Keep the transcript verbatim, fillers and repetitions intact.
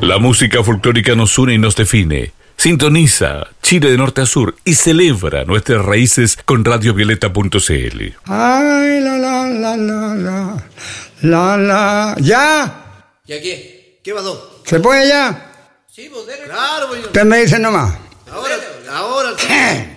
La música folclórica nos une y nos define. Sintoniza Chile de norte a sur y celebra nuestras raíces con radio violeta punto c l. Ay, la, la, la, la, la, la, la. ¿Ya? ¿Ya qué? ¿Qué pasó? ¿Se puede ya? Sí, pues dele. Claro, pues yo... Usted me dice nomás. Ahora, ahora...